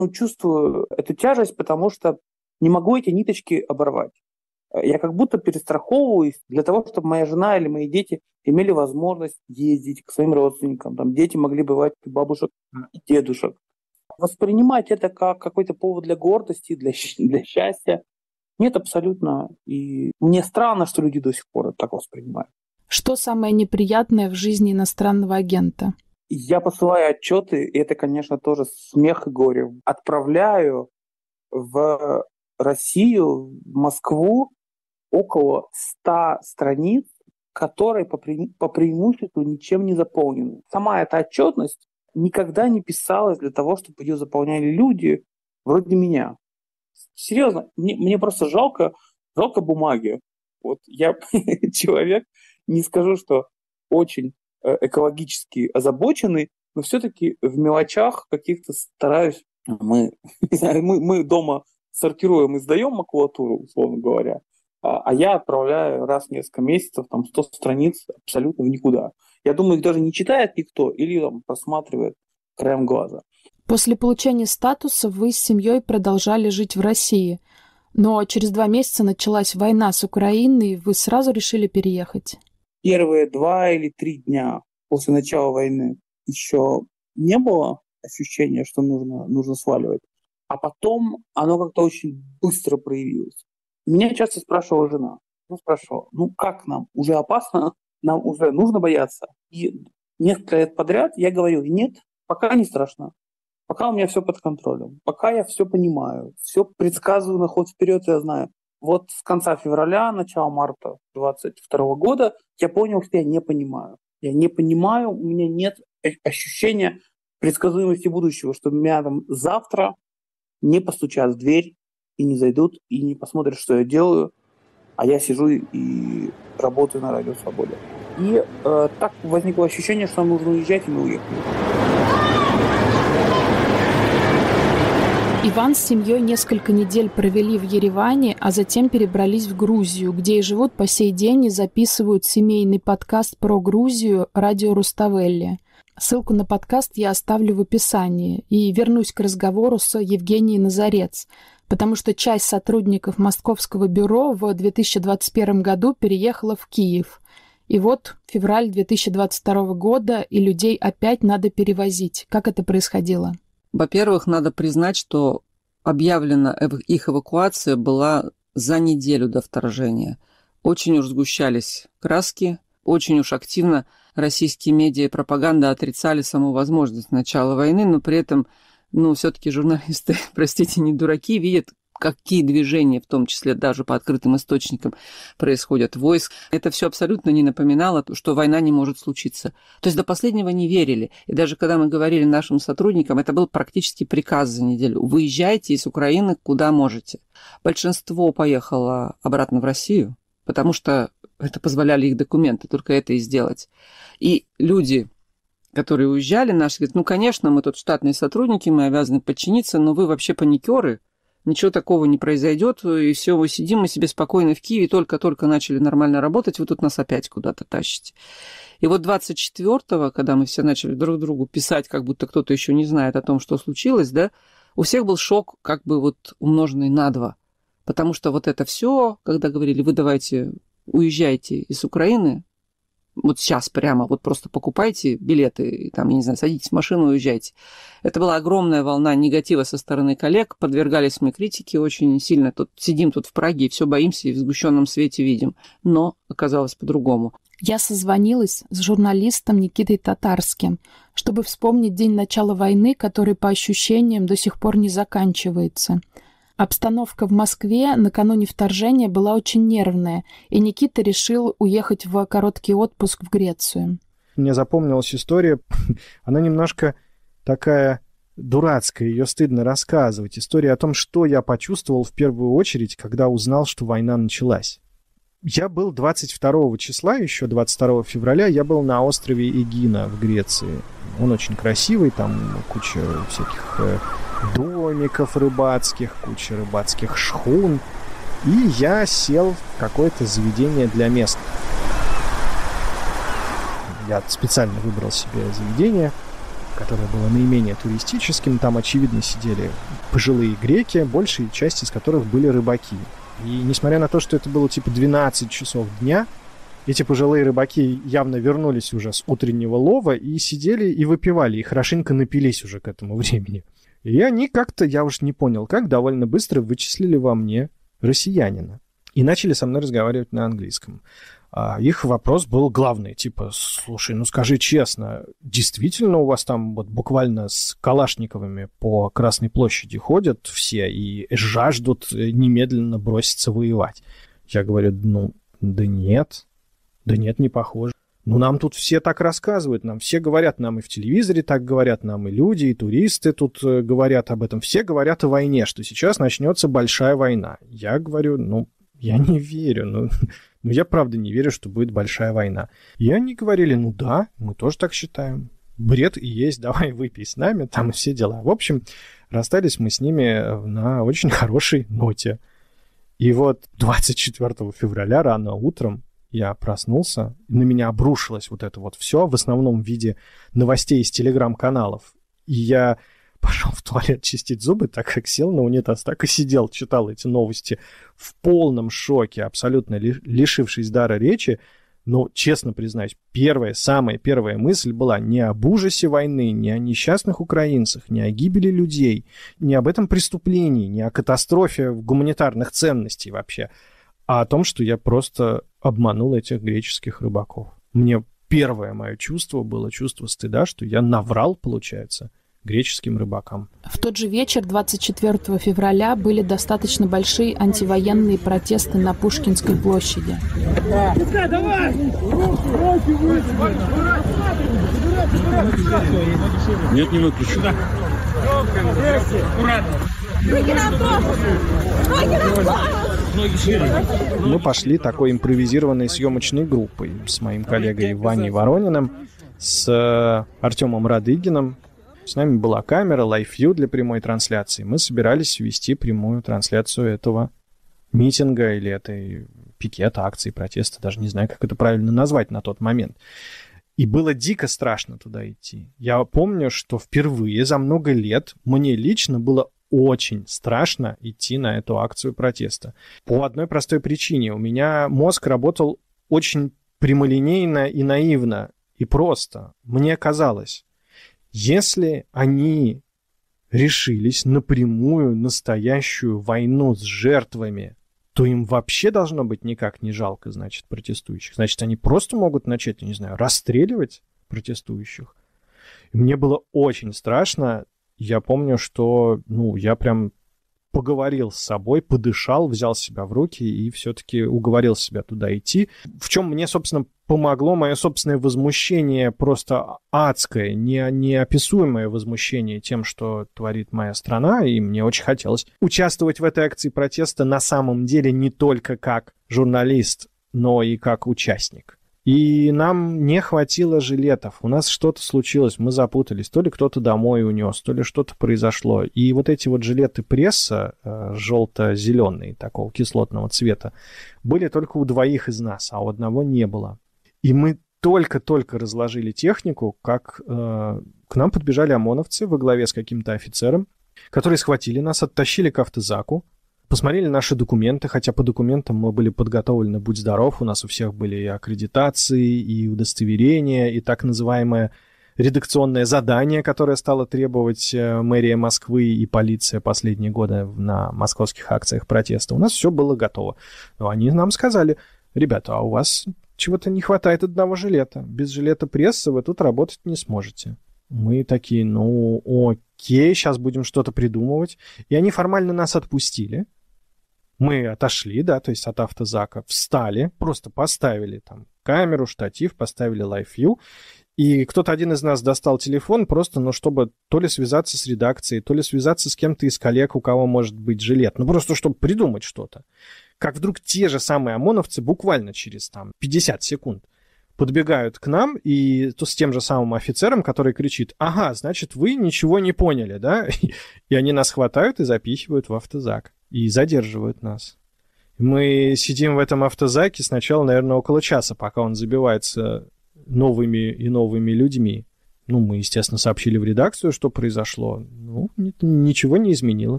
чувствую эту тяжесть, потому что не могу эти ниточки оборвать. Я как будто перестраховываюсь для того, чтобы моя жена или мои дети имели возможность ездить к своим родственникам. Там дети могли бывать у бабушек и дедушек. Воспринимать это как какой-то повод для гордости, для счастья. Нет, абсолютно. И мне странно, что люди до сих пор это так воспринимают. Что самое неприятное в жизни иностранного агента? Я посылаю отчеты, и это, конечно, тоже смех и горе. Отправляю в Россию, в Москву около 100 страниц, которые по преимуществу ничем не заполнены. Сама эта отчетность никогда не писалась для того, чтобы ее заполняли люди вроде меня. Серьезно, мне просто жалко бумаги. Вот я человек, не скажу, что очень экологически озабоченный, но все-таки в мелочах каких-то стараюсь. Мы дома сортируем и сдаем макулатуру, условно говоря, а я отправляю раз в несколько месяцев там 100 страниц абсолютно в никуда. Я думаю, их даже не читает никто или там просматривает краем глаза. После получения статуса вы с семьей продолжали жить в России, но через 2 месяца началась война с Украиной, и вы сразу решили переехать. Первые 2 или 3 дня после начала войны еще не было ощущения, что нужно сваливать, а потом оно как-то очень быстро проявилось. Меня часто спрашивала жена. Как нам? Уже опасно? Нам уже нужно бояться? И несколько лет подряд я говорил, нет, пока не страшно. Пока у меня все под контролем. Пока я все понимаю. Все предсказываю на ход вперед, я знаю. Вот с конца февраля, начала марта 2022 года я понял, что я не понимаю. Я не понимаю, у меня нет ощущения предсказуемости будущего, что меня там завтра не постучат в дверь и не зайдут, и не посмотрят, что я делаю, а я сижу и работаю на Радио Свобода. И так возникло ощущение, что нам нужно уезжать, и мы уехали. Иван с семьей несколько недель провели в Ереване, а затем перебрались в Грузию, где и живут по сей день и записывают семейный подкаст про Грузию «Радио Руставели». Ссылку на подкаст я оставлю в описании и вернусь к разговору с Евгенией Назарец, потому что часть сотрудников Московского бюро в 2021 году переехала в Киев. И вот февраль 2022 года, и людей опять надо перевозить. Как это происходило? Во-первых, надо признать, что объявлена их эвакуация была за неделю до вторжения. Очень уж сгущались краски, очень уж активно российские медиа и пропаганда отрицали саму возможность начала войны, но при этом, все-таки журналисты, простите, не дураки, видят, какие движения, в том числе даже по открытым источникам, происходят войск. Это все абсолютно не напоминало, что война не может случиться. То есть до последнего не верили. И даже когда мы говорили нашим сотрудникам, это был практически приказ за неделю. Выезжайте из Украины куда можете. Большинство поехало обратно в Россию, потому что это позволяли их документы, только это и сделать. И люди, которые уезжали, наши, говорят, конечно, мы тут штатные сотрудники, мы обязаны подчиниться, но вы вообще паникеры, ничего такого не произойдет, и все, мы сидим, мы себе спокойно в Киеве, только-только начали нормально работать, вы тут нас опять куда-то тащите. И вот 24-го, когда мы все начали друг другу писать, как будто кто-то еще не знает о том, что случилось, да, у всех был шок, как бы вот умноженный на 2. Потому что вот это все, когда говорили, вы давайте уезжайте из Украины, вот сейчас прямо, вот просто покупайте билеты, там, я не знаю, садитесь в машину и уезжайте. Это была огромная волна негатива со стороны коллег, подвергались мы критике очень сильно. Сидим тут в Праге и все боимся, и в сгущенном свете видим. Но оказалось по-другому. Я созвонилась с журналистом Никитой Татарским, чтобы вспомнить день начала войны, который, по ощущениям, до сих пор не заканчивается. Обстановка в Москве накануне вторжения была очень нервная, и Никита решил уехать в короткий отпуск в Грецию. Мне запомнилась история, она немножко такая дурацкая, ее стыдно рассказывать. История о том, что я почувствовал в первую очередь, когда узнал, что война началась. Я был 22 числа, еще 22 февраля, я был на острове Эгина в Греции. Он очень красивый, там куча всяких домиков рыбацких, куча рыбацких шхун. И я сел в какое-то заведение для местных. Я специально выбрал себе заведение, которое было наименее туристическим. Там, очевидно, сидели пожилые греки, большая часть из которых были рыбаки. И несмотря на то, что это было типа 12 часов дня, эти пожилые рыбаки явно вернулись уже с утреннего лова и сидели и выпивали, и хорошенько напились уже к этому времени. И они как-то, я уж не понял, как довольно быстро вычислили во мне россиянина. И начали со мной разговаривать на английском. Их вопрос был главный, типа, слушай, ну скажи честно, действительно у вас там вот буквально с калашниковыми по Красной площади ходят все и жаждут немедленно броситься воевать? Я говорю, ну, да нет, не похоже. Ну, нам тут все так рассказывают, нам все говорят, нам и в телевизоре так говорят, нам и люди, и туристы тут говорят об этом. Все говорят о войне, что сейчас начнется большая война. Я говорю, ну, я не верю, ну, я правда не верю, что будет большая война. И они говорили, ну да, мы тоже так считаем. Бред и есть, давай выпей с нами, там и все дела. В общем, расстались мы с ними на очень хорошей ноте. И вот 24 февраля рано утром я проснулся, на меня обрушилось вот это вот все, в основном в виде новостей из телеграм-каналов. И я пошел в туалет чистить зубы, так как сел на унитаз, так и сидел, читал эти новости в полном шоке, абсолютно лишившись дара речи. Но, честно признаюсь, самая первая мысль была не об ужасе войны, не о несчастных украинцах, не о гибели людей, не об этом преступлении, не о катастрофе гуманитарных ценностей вообще, а о том, что я просто обманул этих греческих рыбаков. Мне первое мое чувство было чувство стыда, что я наврал, получается, греческим рыбакам. В тот же вечер, 24 февраля, были достаточно большие антивоенные протесты на Пушкинской площади. Нет, не выключу. Мы пошли такой импровизированной съемочной группой с моим коллегой Ваней Ворониным, с Артемом Радыгиным. С нами была камера, лайв-вью для прямой трансляции. Мы собирались вести прямую трансляцию этого митинга или этой пикета, акции, протеста. Даже не знаю, как это правильно назвать на тот момент. И было дико страшно туда идти. Я помню, что впервые за много лет мне лично было очень страшно идти на эту акцию протеста. По одной простой причине. У меня мозг работал очень прямолинейно и наивно, и просто. Мне казалось, если они решились на прямую настоящую войну с жертвами, то им вообще должно быть никак не жалко, значит, протестующих. Значит, они просто могут начать, не знаю, расстреливать протестующих. И мне было очень страшно. Я помню, что, я прям поговорил с собой, подышал, взял себя в руки и все-таки уговорил себя туда идти. В чем мне, собственно, помогло мое собственное возмущение, просто адское, неописуемое возмущение тем, что творит моя страна, и мне очень хотелось участвовать в этой акции протеста на самом деле не только как журналист, но и как участник. И нам не хватило жилетов. У нас что-то случилось, мы запутались. То ли кто-то домой унес, то ли что-то произошло. И вот эти вот жилеты пресса, желто-зеленые, такого кислотного цвета, были только у двоих из нас, а у одного не было. И мы только-только разложили технику, как к нам подбежали ОМОНовцы во главе с каким-то офицером, которые схватили нас, оттащили к автозаку, посмотрели наши документы, хотя по документам мы были подготовлены, будь здоров, у нас у всех были и аккредитации, и удостоверения, и так называемое редакционное задание, которое стало требовать мэрия Москвы и полиция последние годы на московских акциях протеста. У нас все было готово. Но они нам сказали: ребята, а у вас чего-то не хватает одного жилета. Без жилета прессы вы тут работать не сможете. Мы такие, окей, сейчас будем что-то придумывать. И они формально нас отпустили. Мы отошли, то есть от автозака, встали, просто поставили там камеру, штатив, поставили лайв-вью. И кто-то один из нас достал телефон просто, чтобы то ли связаться с редакцией, то ли связаться с кем-то из коллег, у кого может быть жилет. Просто чтобы придумать что-то. Как вдруг те же самые ОМОНовцы буквально через 50 секунд подбегают к нам и с тем же самым офицером, который кричит: ага, значит, вы ничего не поняли, да? И они нас хватают и запихивают в автозак. И задерживают нас. Мы сидим в этом автозаке сначала, наверное, около часа, пока он забивается новыми и новыми людьми. мы, естественно, сообщили в редакцию, что произошло. Ничего не изменило.